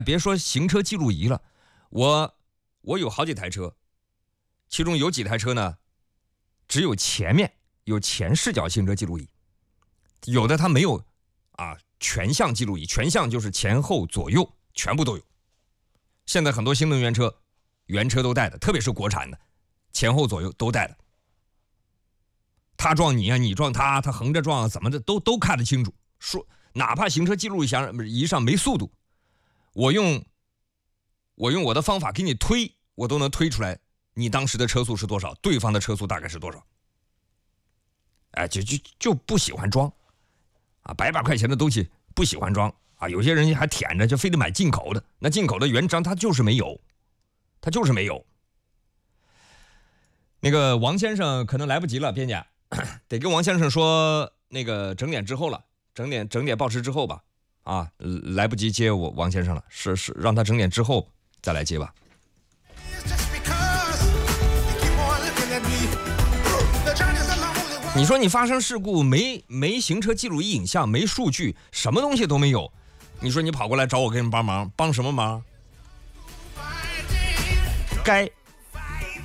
别说行车记录仪了，我有好几台车，其中有几台车呢，只有前面有前视角行车记录仪，有的它没有全向记录仪，全向就是前后左右全部都有。现在很多新能源车原车都带的，特别是国产的，前后左右都带的。他撞你啊，你撞他，他横着撞啊，怎么的都看得清楚。说哪怕行车记录仪上没速度，我用我的方法给你推，我都能推出来你当时的车速是多少，对方的车速大概是多少。就不喜欢装100块钱的东西不喜欢装有些人还舔着，就非得买进口的，那进口的原装它就是没有。那个王先生可能来不及了，编辑得跟王先生说，那个整点之后了，整点报时之后吧，来不及接王先生了，是让他整点之后再来接吧。你说你发生事故没行车记录仪影像，没数据，什么东西都没有，你说你跑过来找我给你帮忙，帮什么忙？该